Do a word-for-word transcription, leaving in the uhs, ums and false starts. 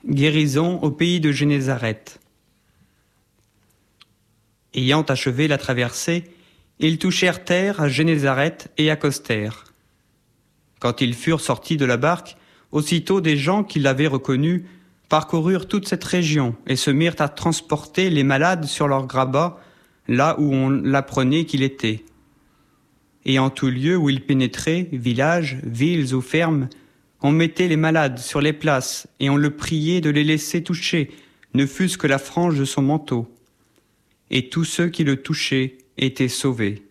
Guérison au pays de Génézareth. Ayant achevé la traversée, ils touchèrent terre à Génézareth et accostèrent. Quand ils furent sortis de la barque, aussitôt des gens qui l'avaient reconnu parcoururent toute cette région et se mirent à transporter les malades sur leurs grabats, là où on l'apprenait qu'il était. Et en tout lieu où ils pénétraient, villages, villes ou fermes, on mettait les malades sur les places et on le priait de les laisser toucher, ne fût-ce que la frange de son manteau. Et tous ceux qui le touchaient étaient sauvés.